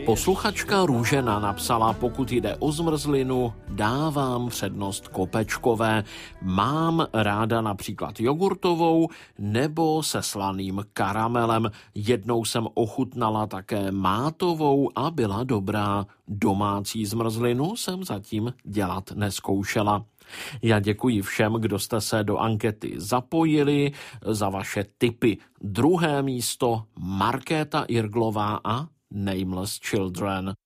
Posluchačka Růžena napsala, pokud jde o zmrzlinu, dávám přednost kopečkové. Mám ráda například jogurtovou nebo se slaným karamelem. Jednou jsem ochutnala také mátovou a byla dobrá. Domácí zmrzlinu jsem zatím dělat nezkoušela. Já děkuji všem, kdo jste se do ankety zapojili, za vaše tipy. Druhé místo Markéta Irglová a Nameless Children.